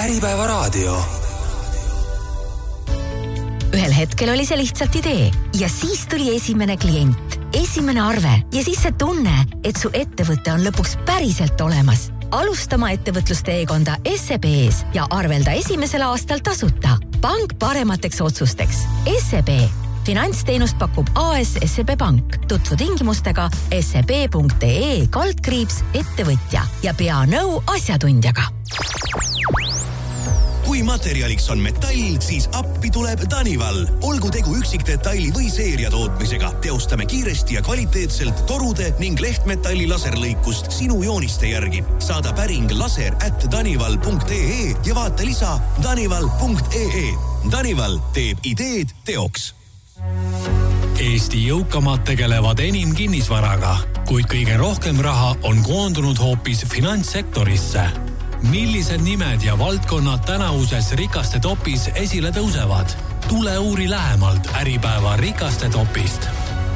Äripäevaraadio. Ühel hetkel oli see lihtsalt idee ja siis tuli esimene klient, esimene arve ja siis see tunne, et su ettevõte on lõpuks päriselt olemas. Alustama ettevõtlusteekonda SEB-s ja arvelda esimesel aastal tasuta. Pank paremateks otsusteks. SEB. Finantsteenust pakub AS SEB Pank. Tutvu tingimustega seb.ee/ettevõtja ja pea nõu asjatundjaga. Kui materjaliks on metall, siis appi tuleb Danival. Olgu tegu üksikdetaili või seeria tootmisega. Teostame kiiresti ja kvaliteetselt torude ning lehtmetalli laserlõikust sinu jooniste järgi. Saada päring laser@danival.ee ja vaata lisa danival.ee. Danival teeb ideed teoks. Eesti jõukamad tegelevad enim kinnisvaraga, kuid kõige rohkem raha on koondunud hoopis finantssektorisse. Millised nimed ja valdkonnad tänavuses rikaste topis esile tõusevad? Tule uuri lähemalt Äripäeva rikaste topist.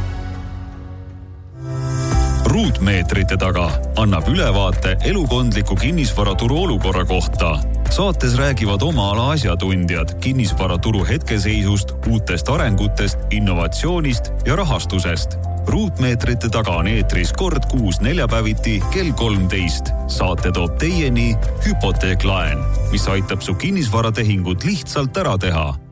Ruutmeetrite taga annab ülevaate elukondliku kinnisvaraturu olukorra kohta. Saates räägivad oma ala asjatundjad kinnisvaraturu hetkeseisust, uutest arengutest, innovatsioonist ja rahastusest. Ruutmeetrite taga on eetris kord kuus neljapäeviti kell 13. Saate toob teieni Hypoteeklaen, mis aitab su kinnisvaratehingut lihtsalt ära teha.